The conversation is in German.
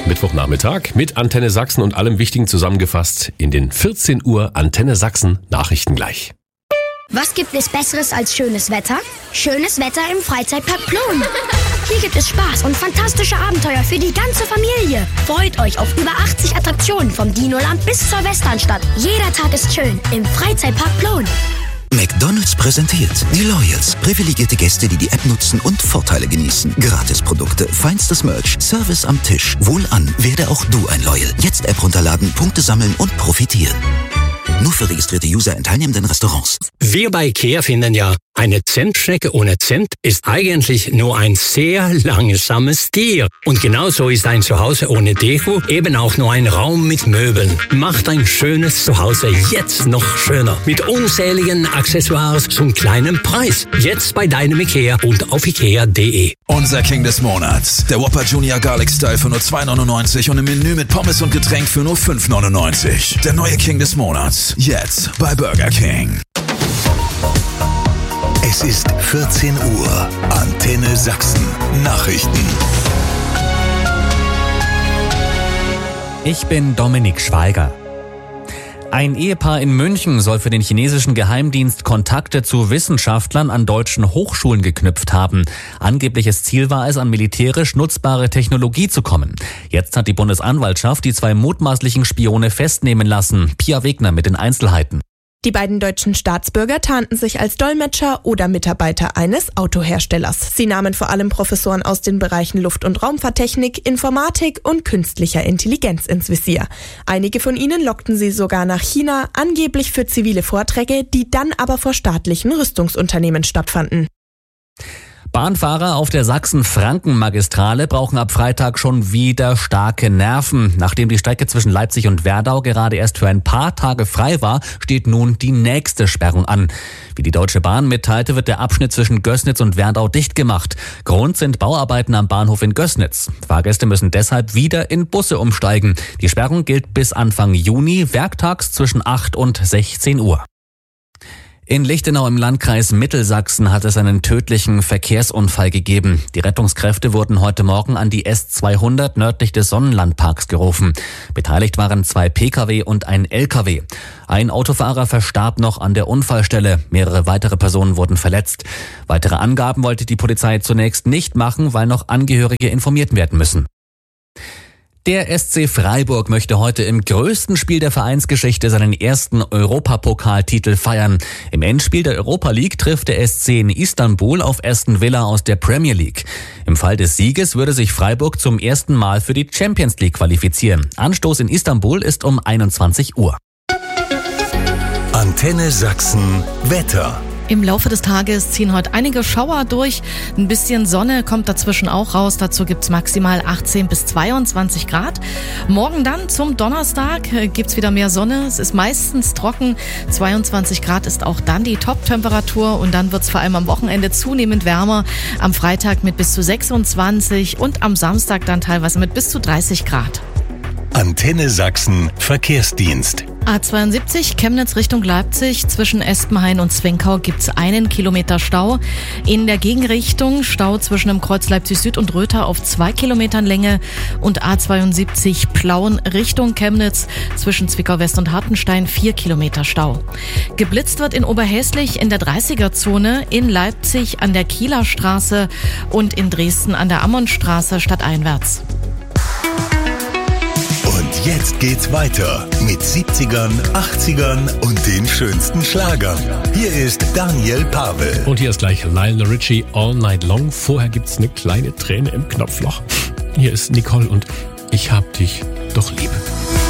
Mittwochnachmittag mit Antenne Sachsen und allem Wichtigen zusammengefasst in den 14 Uhr Antenne Sachsen Nachrichten gleich. Was gibt es Besseres als schönes Wetter? Schönes Wetter im Freizeitpark Plon. Hier gibt es Spaß und fantastische Abenteuer für die ganze Familie. Freut euch auf über 80 Attraktionen vom Dinoland bis zur Westernstadt. Jeder Tag ist schön im Freizeitpark Plon. McDonald's präsentiert die Loyals. Privilegierte Gäste, die die App nutzen und Vorteile genießen. Gratisprodukte, feinstes Merch, Service am Tisch. Wohlan, werde auch du ein Loyal. Jetzt App runterladen, Punkte sammeln und profitieren. Nur für registrierte User in teilnehmenden Restaurants. Wir bei IKEA finden ja, eine Zentschnecke ohne Cent ist eigentlich nur ein sehr langsames Tier. Und genauso ist ein Zuhause ohne Deko eben auch nur ein Raum mit Möbeln. Macht ein schönes Zuhause jetzt noch schöner. Mit unzähligen Accessoires zum kleinen Preis. Jetzt bei deinem IKEA und auf ikea.de. Unser King des Monats. Der Whopper Junior Garlic Style für nur 2,99 und im Menü mit Pommes und Getränk für nur 5,99. Der neue King des Monats. Jetzt bei Burger King. Es ist 14 Uhr. Antenne Sachsen. Nachrichten. Ich bin Dominik Schweiger. Ein Ehepaar in München soll für den chinesischen Geheimdienst Kontakte zu Wissenschaftlern an deutschen Hochschulen geknüpft haben. Angebliches Ziel war es, an militärisch nutzbare Technologie zu kommen. Jetzt hat die Bundesanwaltschaft die 2 mutmaßlichen Spione festnehmen lassen. Pia Wegner mit den Einzelheiten. Die beiden deutschen Staatsbürger tarnten sich als Dolmetscher oder Mitarbeiter eines Autoherstellers. Sie nahmen vor allem Professoren aus den Bereichen Luft- und Raumfahrttechnik, Informatik und künstlicher Intelligenz ins Visier. Einige von ihnen lockten sie sogar nach China, angeblich für zivile Vorträge, die dann aber vor staatlichen Rüstungsunternehmen stattfanden. Bahnfahrer auf der Sachsen-Franken-Magistrale brauchen ab Freitag schon wieder starke Nerven. Nachdem die Strecke zwischen Leipzig und Werdau gerade erst für ein paar Tage frei war, steht nun die nächste Sperrung an. Wie die Deutsche Bahn mitteilte, wird der Abschnitt zwischen Gößnitz und Werdau dicht gemacht. Grund sind Bauarbeiten am Bahnhof in Gößnitz. Fahrgäste müssen deshalb wieder in Busse umsteigen. Die Sperrung gilt bis Anfang Juni, werktags zwischen 8 und 16 Uhr. In Lichtenau im Landkreis Mittelsachsen hat es einen tödlichen Verkehrsunfall gegeben. Die Rettungskräfte wurden heute Morgen an die S200 nördlich des Sonnenlandparks gerufen. Beteiligt waren 2 Pkw und ein Lkw. Ein Autofahrer verstarb noch an der Unfallstelle. Mehrere weitere Personen wurden verletzt. Weitere Angaben wollte die Polizei zunächst nicht machen, weil noch Angehörige informiert werden müssen. Der SC Freiburg möchte heute im größten Spiel der Vereinsgeschichte seinen ersten Europapokaltitel feiern. Im Endspiel der Europa League trifft der SC in Istanbul auf Aston Villa aus der Premier League. Im Fall des Sieges würde sich Freiburg zum ersten Mal für die Champions League qualifizieren. Anstoß in Istanbul ist um 21 Uhr. Antenne Sachsen. Wetter. Im Laufe des Tages ziehen heute einige Schauer durch. Ein bisschen Sonne kommt dazwischen auch raus. Dazu gibt's maximal 18 bis 22 Grad. Morgen dann zum Donnerstag gibt's wieder mehr Sonne. Es ist meistens trocken. 22 Grad ist auch dann die Top-Temperatur. Und dann wird's vor allem am Wochenende zunehmend wärmer. Am Freitag mit bis zu 26 und am Samstag dann teilweise mit bis zu 30 Grad. Antenne Sachsen Verkehrsdienst. A72 Chemnitz Richtung Leipzig. Zwischen Espenhain und Zwinkau gibt's 1 Kilometer Stau. In der Gegenrichtung Stau zwischen dem Kreuz Leipzig Süd und Röther auf 2 Kilometern Länge. Und A72 Plauen Richtung Chemnitz. Zwischen Zwickau West und Hartenstein 4 Kilometer Stau. Geblitzt wird in Oberhäslich in der 30er-Zone, in Leipzig an der Kieler Straße und in Dresden an der Ammonstraße stadteinwärts. Und jetzt geht's weiter mit 70ern, 80ern und den schönsten Schlagern. Hier ist Daniel Pavel. Und hier ist gleich Lionel Richie All Night Long. Vorher gibt's eine kleine Träne im Knopfloch. Hier ist Nicole und Ich hab dich doch lieb.